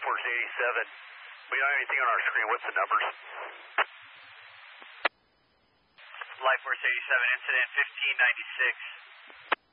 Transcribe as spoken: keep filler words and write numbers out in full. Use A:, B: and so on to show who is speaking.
A: Force eighty-seven. We don't have anything on our screen. What's the numbers?
B: Life Force eighty-seven, incident fifteen ninety-six.